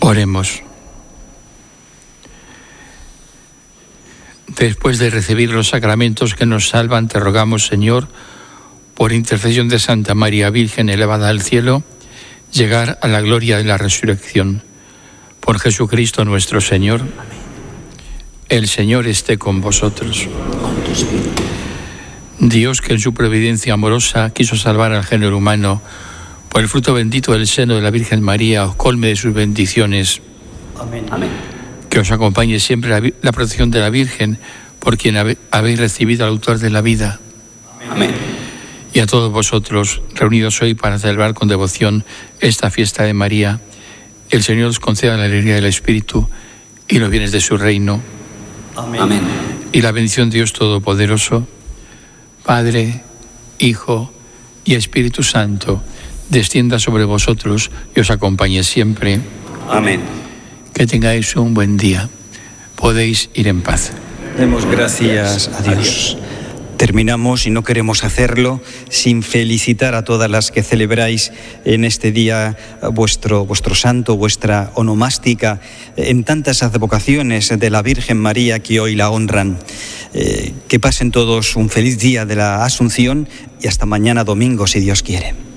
Oremos. Después de recibir los sacramentos que nos salvan, te rogamos, Señor, por intercesión de Santa María Virgen elevada al cielo, llegar a la gloria de la resurrección. Por Jesucristo nuestro Señor. Amén. El Señor esté con vosotros. Con tu espíritu. Dios, que en su providencia amorosa quiso salvar al género humano, por el fruto bendito del seno de la Virgen María, os colme de sus bendiciones. Amén. Amén. Que os acompañe siempre la protección de la Virgen, por quien habéis recibido al autor de la vida. Amén. Y a todos vosotros, reunidos hoy para celebrar con devoción esta fiesta de María, el Señor os conceda la alegría del Espíritu y los bienes de su reino. Amén. Amén. Y la bendición de Dios Todopoderoso, Padre, Hijo y Espíritu Santo, descienda sobre vosotros y os acompañe siempre. Amén. Que tengáis un buen día. Podéis ir en paz. Demos gracias a Dios. Terminamos, y no queremos hacerlo sin felicitar a todas las que celebráis en este día vuestro santo, vuestra onomástica, en tantas advocaciones de la Virgen María que hoy la honran. Que pasen todos un feliz día de la Asunción y hasta mañana domingo, si Dios quiere.